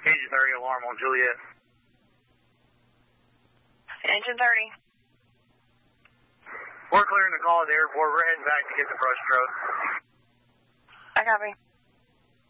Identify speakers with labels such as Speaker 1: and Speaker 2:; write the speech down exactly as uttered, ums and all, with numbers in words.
Speaker 1: Engine thirty, alarm on Juliet.
Speaker 2: Engine thirty.
Speaker 1: We're clearing the call at the airport. We're heading back to get the brush truck.
Speaker 2: I copy.